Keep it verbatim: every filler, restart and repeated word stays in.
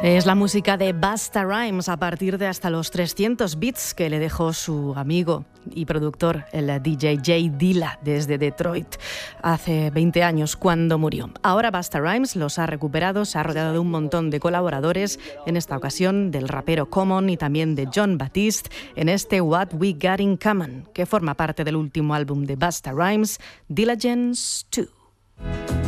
Es la música de Busta Rhymes a partir de hasta los trescientos beats que le dejó su amigo y productor, el D J Jay Dilla, desde Detroit, hace veinte años cuando murió. Ahora Busta Rhymes los ha recuperado, se ha rodeado de un montón de colaboradores, en esta ocasión del rapero Common y también de Jon Batiste, en este What We Got in Common, que forma parte del último álbum de Busta Rhymes, Diligence dos.